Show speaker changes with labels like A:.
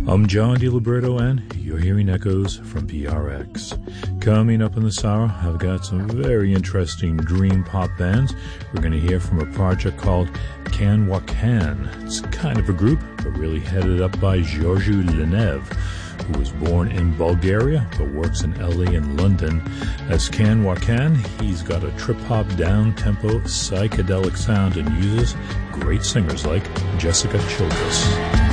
A: I'm John DiLiberto, and you're hearing Echoes from PRX. Coming up in this hour, I've got some very interesting dream pop bands. We're going to hear from a project called Can-Wakan. It's kind of a group, but really headed up by Georgiu Lenev, who was born in Bulgaria but works in LA and London. As Can-Wakan, he's got a trip-hop, down-tempo, psychedelic sound and uses great singers like Jessica Childress.